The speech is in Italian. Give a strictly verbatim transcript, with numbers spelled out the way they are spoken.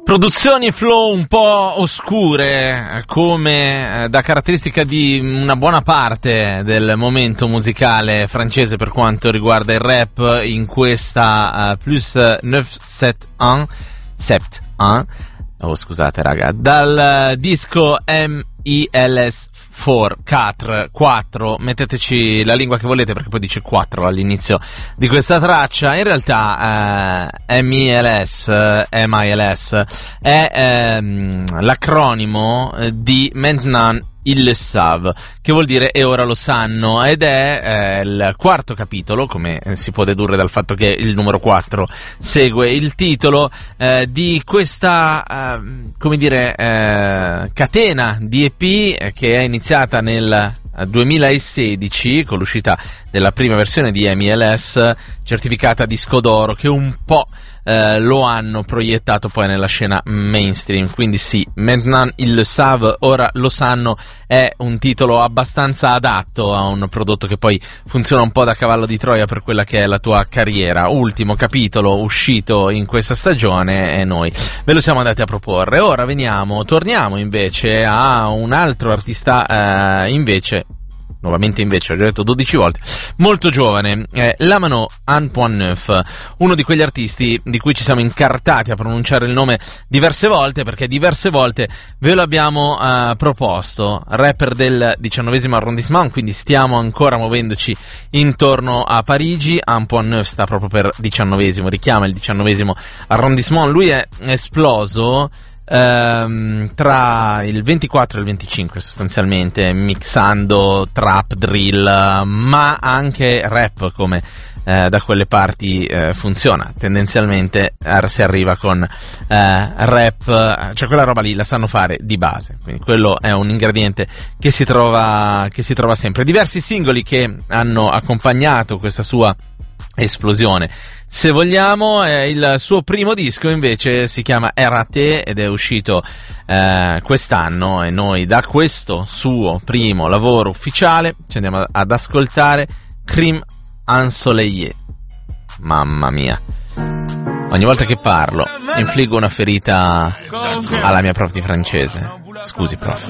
Produzioni flow un po' oscure, come eh, da caratteristica di una buona parte del momento musicale francese per quanto riguarda il rap in questa uh, plus nove sette un sept un oh scusate raga, dal uh, disco M I L S quattro quattro, metteteci la lingua che volete perché poi dice quattro all'inizio di questa traccia. In realtà eh, M I L S M I L S è ehm, l'acronimo di Maintenant Ils le savent, che vuol dire e ora lo sanno, ed è eh, il quarto capitolo, come si può dedurre dal fatto che il numero quattro segue il titolo eh, di questa eh, come dire eh, catena di E P che è iniziata nel duemilasedici con l'uscita della prima versione di M I L S certificata disco d'oro, che un po' Eh, lo hanno proiettato poi nella scena mainstream. Quindi sì, Maintenant ils le savent, ora lo sanno, è un titolo abbastanza adatto a un prodotto che poi funziona un po' da cavallo di Troia per quella che è la tua carriera. Ultimo capitolo uscito in questa stagione e noi ve lo siamo andati a proporre. Ora veniamo, torniamo invece a un altro artista eh, invece nuovamente invece, ho già detto dodici volte, molto giovane, eh, Lamano Antoineuf, uno di quegli artisti di cui ci siamo incartati a pronunciare il nome diverse volte, perché diverse volte ve lo abbiamo eh, proposto, rapper del diciannovesimo arrondissement, quindi stiamo ancora muovendoci intorno a Parigi. Antoineuf sta proprio per diciannovesimo, richiama il diciannovesimo arrondissement, lui è esploso Um, tra il ventiquattro e il venticinque sostanzialmente, mixando trap, drill, ma anche rap, come eh, da quelle parti eh, funziona tendenzialmente. Eh, si arriva con eh, rap, cioè quella roba lì la sanno fare di base, quindi quello è un ingrediente che si trova che si trova sempre. Diversi singoli che hanno accompagnato questa sua esplosione, se vogliamo. Eh, il suo primo disco invece si chiama R A T ed è uscito eh, quest'anno, e noi da questo suo primo lavoro ufficiale ci andiamo ad ascoltare Crime Ensoleillé. Mamma mia, ogni volta che parlo infliggo una ferita alla mia prof di francese. Scusi prof.